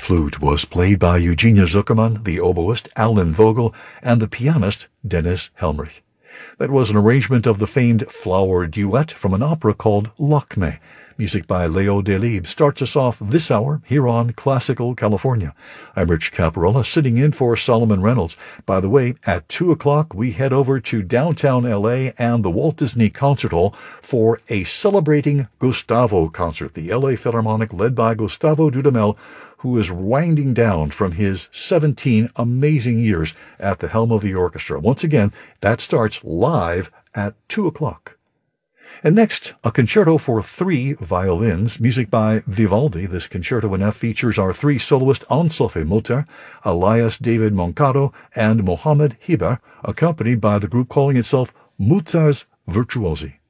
flute was played by Eugenia Zuckerman, the oboist Alan Vogel, and the pianist Dennis Helmrich. That was an arrangement of the famed flower duet from an opera called Lakme. Music by Leo Delibes starts us off this hour here on Classical California. I'm Rich Caparella, sitting in for Solomon Reynolds. By the way, at 2 o'clock, we head over to downtown L.A. and the Walt Disney Concert Hall for a Celebrating Gustavo concert. The L.A. Philharmonic, led by Gustavo Dudamel, who is winding down from his 17 amazing years at the helm of the orchestra. Once again, that starts live at 2 o'clock. And next, a concerto for 3 violins, music by Vivaldi. This concerto in F features our 3 soloists Ansofe Mutter, Elias David Moncado, and Mohammed Hiber, accompanied by the group calling itself Mutter's Virtuosi.